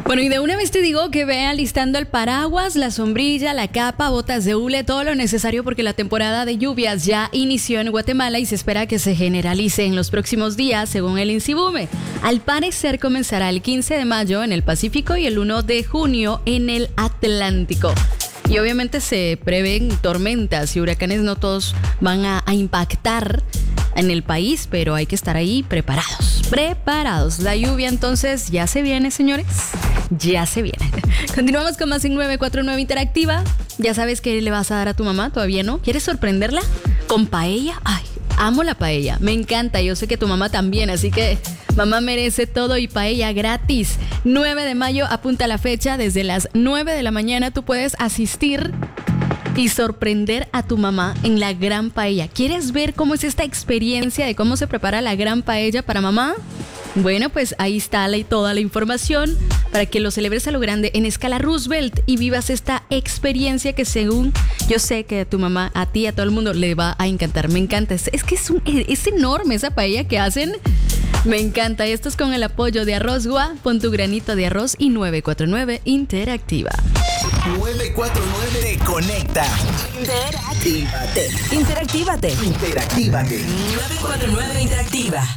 Bueno, y de una vez te digo que ve alistando el paraguas, la sombrilla, la capa, botas de hule, todo lo necesario porque la temporada de lluvias ya inició en Guatemala y se espera que se generalice en los próximos días, según el INSIBUME. Al parecer comenzará el 15 de mayo en el Pacífico y el 1 de junio en el Atlántico. Y obviamente se prevén tormentas y huracanes, no todos van a impactar en el país, pero hay que estar ahí preparados. La lluvia entonces ya se viene, señores, ya se viene. Continuamos con más en 949 Interactiva. Ya sabes qué le vas a dar a tu mamá, ¿todavía no? ¿Quieres sorprenderla con paella? Ay, amo la paella, me encanta, yo sé que tu mamá también, así que mamá merece todo y paella gratis. 9 de mayo, apunta la fecha, desde las 9 de la mañana tú puedes asistir y sorprender a tu mamá en la gran paella. ¿Quieres ver cómo es esta experiencia de cómo se prepara la gran paella para mamá? Bueno, pues ahí está toda la información para que lo celebres a lo grande en escala Roosevelt y vivas esta experiencia que según yo sé que a tu mamá, a ti, a todo el mundo le va a encantar. Me encanta. Es que es enorme esa paella que hacen. Me encanta. Esto es con el apoyo de Arrozgua. Pon tu granito de arroz y 949 Interactiva. 949 te conecta. Interactívate. 949 Interactiva.